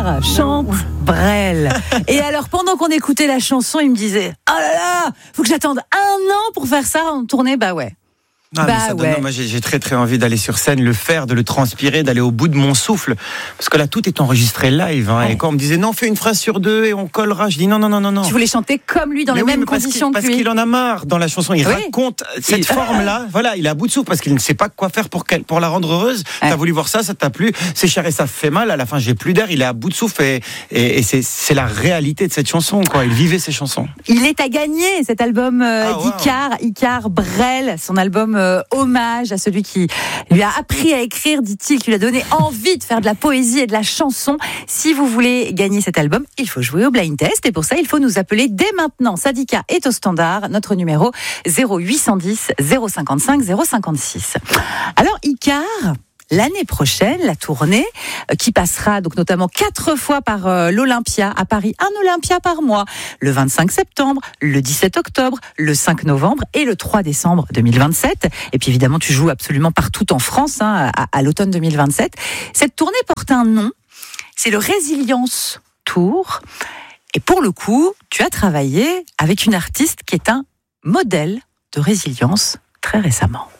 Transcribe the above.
Icare chante Brel. Et alors, pendant qu'on écoutait la chanson, il me disait « Oh là là, faut que j'attende 1 an pour faire ça en tournée ». Bah ouais. Non, moi j'ai très très envie d'aller sur scène, le faire, de le transpirer, d'aller au bout de mon souffle, parce que là tout est enregistré live. Ouais. Et quand on me disait non, fais une phrase sur 2 et on collera, je dis non. Tu voulais chanter comme lui dans les mêmes conditions que lui. Parce qu'il en a marre dans la chanson. Il raconte cette forme-là. Voilà, il est à bout de souffle parce qu'il ne sait pas quoi faire pour la rendre heureuse. T'as voulu voir ça t'a plu. C'est cher et ça fait mal. À la fin, j'ai plus d'air. Il est à bout de souffle et c'est la réalité de cette chanson. Quoi. Il vivait ses chansons. Il est à gagner cet album Icare Brel, son album hommage à celui qui lui a appris à écrire, dit-il, qui lui a donné envie de faire de la poésie et de la chanson. Si vous voulez gagner cet album, il faut jouer au blind test et pour ça, il faut nous appeler dès maintenant. Sadika est au standard, notre numéro 0810 055 056. Alors Icare, l'année prochaine, la tournée qui passera donc notamment 4 fois par l'Olympia à Paris, un Olympia par mois, le 25 septembre, le 17 octobre, le 5 novembre et le 3 décembre 2027. Et puis évidemment, tu joues absolument partout en France à l'automne 2027. Cette tournée porte un nom, c'est le Résilience Tour. Et pour le coup, tu as travaillé avec une artiste qui est un modèle de résilience très récemment.